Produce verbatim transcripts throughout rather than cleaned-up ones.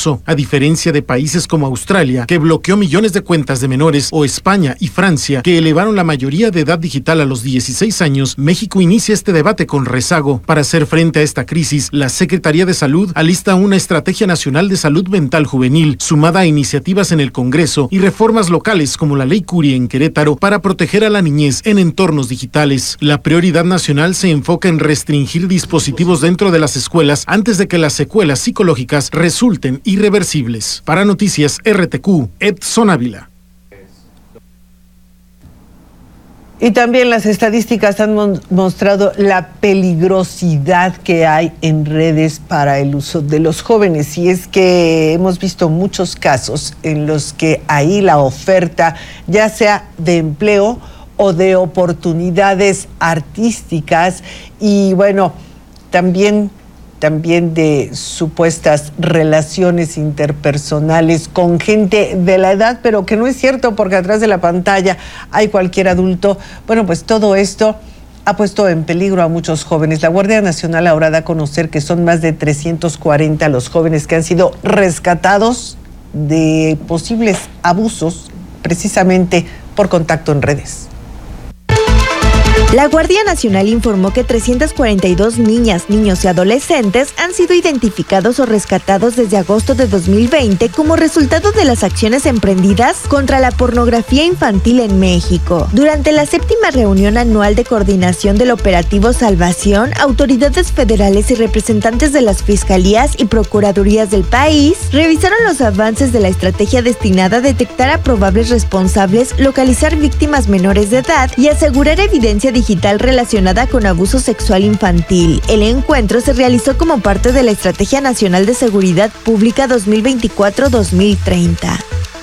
peligroso. A diferencia de países como Australia, que bloqueó millones de cuentas de menores, o España y Francia, que elevaron la mayoría de edad digital a los dieciséis años, México inicia este debate con rezago. Para hacer frente a esta crisis, la Secretaría de Salud alista una Estrategia Nacional de Salud Mental Juvenil, sumada a iniciativas en el Congreso y reformas locales como la Ley Curie en Querétaro para proteger a la niñez en entornos digitales. La prioridad nacional se enfoca en restringir dispositivos dentro de las escuelas antes de que las secuelas psicológicas resulten irreversibles. Para Noticias R T Q, Edson Ávila. Y también las estadísticas han mon- mostrado la peligrosidad que hay en redes para el uso de los jóvenes. Y es que hemos visto muchos casos en los que ahí la oferta, ya sea de empleo o de oportunidades artísticas y bueno, también también de supuestas relaciones interpersonales con gente de la edad, pero que no es cierto porque atrás de la pantalla hay cualquier adulto. Bueno, pues todo esto ha puesto en peligro a muchos jóvenes. La Guardia Nacional ahora da a conocer que son más de trescientos cuarenta los jóvenes que han sido rescatados de posibles abusos precisamente por contacto en redes. La Guardia Nacional informó que trescientas cuarenta y dos niñas, niños y adolescentes han sido identificados o rescatados desde agosto de dos mil veinte como resultado de las acciones emprendidas contra la pornografía infantil en México. Durante la séptima reunión anual de coordinación del Operativo Salvación, autoridades federales y representantes de las fiscalías y procuradurías del país revisaron los avances de la estrategia destinada a detectar a probables responsables, localizar víctimas menores de edad y asegurar evidencia digital relacionada con abuso sexual infantil. El encuentro se realizó como parte de la Estrategia Nacional de Seguridad Pública dos mil veinticuatro a dos mil treinta.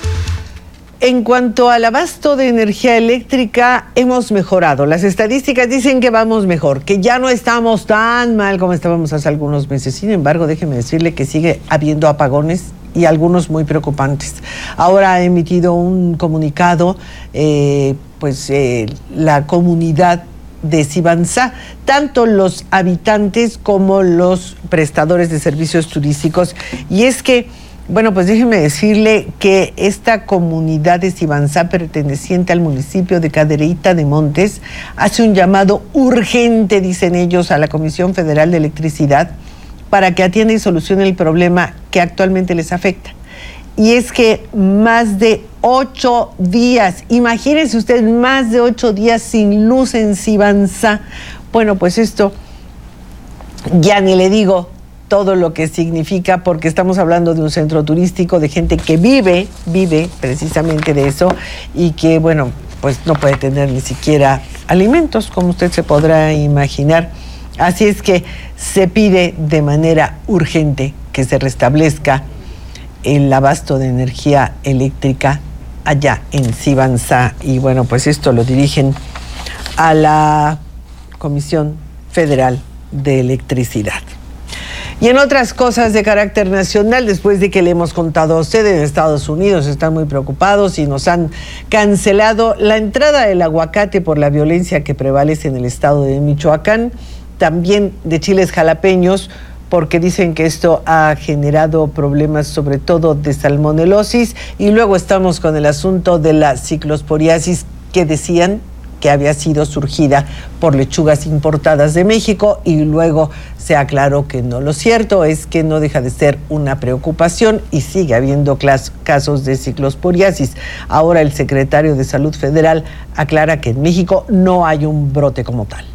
En cuanto al abasto de energía eléctrica, hemos mejorado. Las estadísticas dicen que vamos mejor, que ya no estamos tan mal como estábamos hace algunos meses. Sin embargo, déjeme decirle que sigue habiendo apagones y algunos muy preocupantes. Ahora ha emitido un comunicado, eh, pues eh, la comunidad de Sibanzá, tanto los habitantes como los prestadores de servicios turísticos. Y es que, bueno, pues déjeme decirle que esta comunidad de Sibanzá, perteneciente al municipio de Cadereyta de Montes, hace un llamado urgente, dicen ellos, a la Comisión Federal de Electricidad para que atienda y solucione el problema que actualmente les afecta. Y es que más de ocho días, imagínense ustedes, más de ocho días sin luz en Sibanzá. Bueno, pues esto ya ni le digo todo lo que significa, porque estamos hablando de un centro turístico, de gente que vive, vive precisamente de eso, y que, bueno, pues no puede tener ni siquiera alimentos, como usted se podrá imaginar. Así es que se pide de manera urgente que se restablezca el abasto de energía eléctrica allá en Sibanzá. Y bueno, pues esto lo dirigen a la Comisión Federal de Electricidad. Y en otras cosas de carácter nacional, después de que le hemos contado a ustedes, en Estados Unidos están muy preocupados y nos han cancelado la entrada del aguacate por la violencia que prevalece en el estado de Michoacán, también de chiles jalapeños, porque dicen que esto ha generado problemas sobre todo de salmonelosis. Y luego estamos con el asunto de la ciclosporiasis, que decían que había sido surgida por lechugas importadas de México, y luego se aclaró que no. Lo cierto es que no deja de ser una preocupación y sigue habiendo casos de ciclosporiasis. Ahora el secretario de Salud Federal aclara que en México no hay un brote como tal.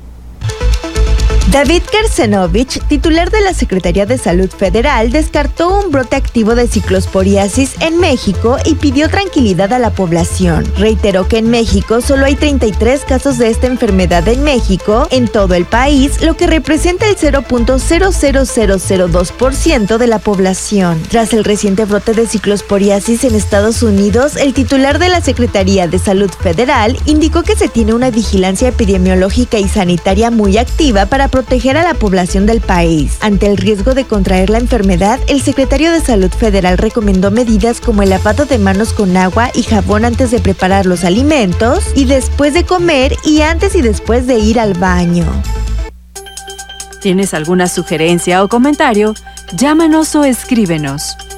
David Kersenovich, titular de la Secretaría de Salud Federal, descartó un brote activo de ciclosporiasis en México y pidió tranquilidad a la población. Reiteró que en México solo hay treinta y tres casos de esta enfermedad en México, en todo el país, lo que representa el cero punto cero cero cero cero dos por ciento de la población. Tras el reciente brote de ciclosporiasis en Estados Unidos, el titular de la Secretaría de Salud Federal indicó que se tiene una vigilancia epidemiológica y sanitaria muy activa para proteger a la población del país. Ante el riesgo de contraer la enfermedad, el secretario de Salud Federal recomendó medidas como el lavado de manos con agua y jabón antes de preparar los alimentos y después de comer y antes y después de ir al baño. ¿Tienes alguna sugerencia o comentario? Llámanos o escríbenos.